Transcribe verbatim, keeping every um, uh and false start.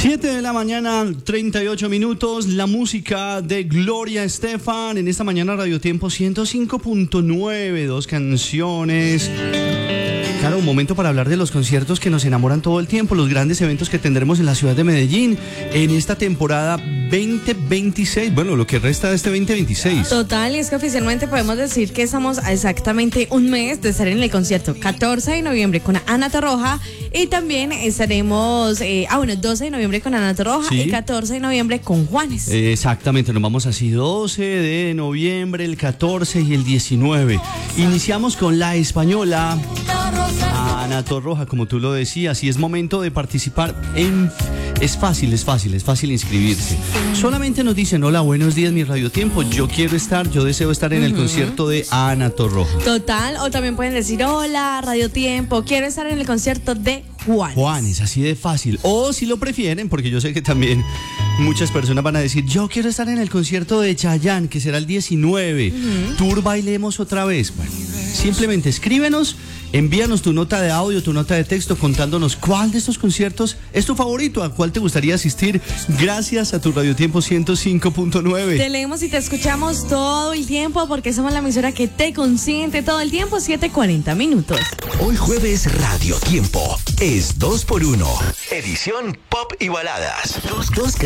siete de la mañana, treinta y ocho minutos, la música de Gloria Estefan en esta mañana Radio Tiempo ciento cinco punto nueve, dos canciones. Claro, un momento para hablar de los conciertos que nos enamoran todo el tiempo, los grandes eventos que tendremos en la ciudad de Medellín en esta temporada veinte veintiséis, bueno, lo que resta de este veinte veintiséis. Total, y es que oficialmente podemos decir que estamos a exactamente un mes de estar en el concierto catorce de noviembre con Ana Torroja y también estaremos, eh, ah bueno, doce de noviembre con Ana Torroja, ¿sí? Y catorce de noviembre con Juanes. Eh, exactamente, nos vamos así, doce de noviembre, el catorce y el diecinueve. Iniciamos con La Española, Ana Torroja, como tú lo decías, y es momento de participar en... Es fácil, es fácil, es fácil inscribirse. Solamente nos dicen, hola, buenos días, mi Radio Tiempo, yo quiero estar, yo deseo estar en uh-huh. el concierto de Ana Torroja. Total, o también pueden decir, hola, Radio Tiempo, quiero estar en el concierto de Juanes. Juanes, así de fácil. O si lo prefieren, porque yo sé que también muchas personas van a decir, yo quiero estar en el concierto de Chayanne, que será el diecinueve. Uh-huh. Tour Bailemos otra vez. Bueno, simplemente escríbenos. Envíanos tu nota de audio, tu nota de texto contándonos cuál de estos conciertos es tu favorito, a cuál te gustaría asistir gracias a tu Radio Tiempo ciento cinco punto nueve. Te leemos y te escuchamos todo el tiempo porque somos la emisora que te consiente todo el tiempo, siete cuarenta minutos. Hoy jueves Radio Tiempo es dos por uno. Edición Pop y Baladas. Dos, dos